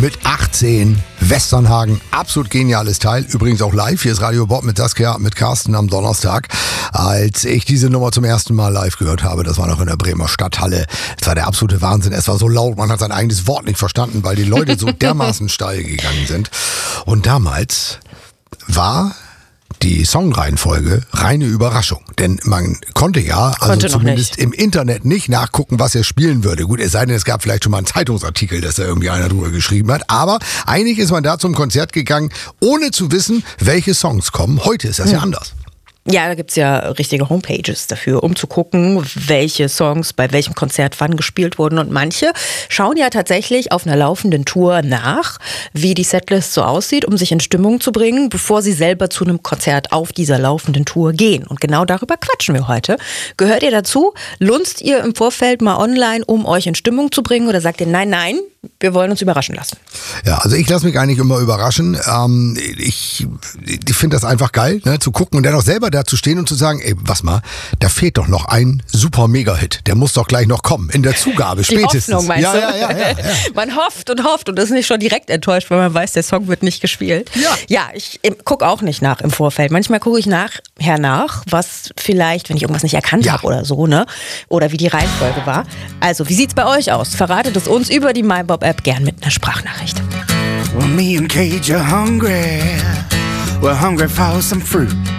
mit 18. Westernhagen, absolut geniales Teil. Übrigens auch live. Hier ist Radio Bob mit Saskia, mit Carsten am Donnerstag. Als ich diese Nummer zum ersten Mal live gehört habe, das war noch in der Bremer Stadthalle. Es war der absolute Wahnsinn. Es war so laut, man hat sein eigenes Wort nicht verstanden, weil die Leute so dermaßen steil gegangen sind. Und damals war die Songreihenfolge reine Überraschung. Denn man konnte ja, also zumindest im Internet nicht nachgucken, was er spielen würde. Gut, es sei denn, es gab vielleicht schon mal einen Zeitungsartikel, dass da irgendwie einer drüber geschrieben hat. Aber eigentlich ist man da zum Konzert gegangen, ohne zu wissen, welche Songs kommen. Heute ist das ja anders. Ja, da gibt's ja richtige Homepages dafür, um zu gucken, welche Songs bei welchem Konzert wann gespielt wurden. Und manche schauen ja tatsächlich auf einer laufenden Tour nach, wie die Setlist so aussieht, um sich in Stimmung zu bringen, bevor sie selber zu einem Konzert auf dieser laufenden Tour gehen. Und genau darüber quatschen wir heute. Gehört ihr dazu? Lunzt ihr im Vorfeld mal online, um euch in Stimmung zu bringen? Oder sagt ihr, nein, wir wollen uns überraschen lassen? Ja, also ich lasse mich eigentlich immer überraschen. Ich finde das einfach geil, ne, zu gucken und dann auch selber da zu stehen und zu sagen, ey, was mal, da fehlt doch noch ein super Mega-Hit. Der muss doch gleich noch kommen. In der Zugabe spätestens. Die Hoffnung, meinst du? Ja. Man hofft und ist nicht schon direkt enttäuscht, weil man weiß, der Song wird nicht gespielt. Ja, ich gucke auch nicht nach im Vorfeld. Manchmal gucke ich nachher nach, was vielleicht, wenn ich irgendwas nicht erkannt habe oder so, ne? Oder wie die Reihenfolge war. Also, wie sieht's bei euch aus? Verratet es uns über die MyBob-App gern mit einer Sprachnachricht. Well, me and Cage are hungry. We're hungry for some fruit.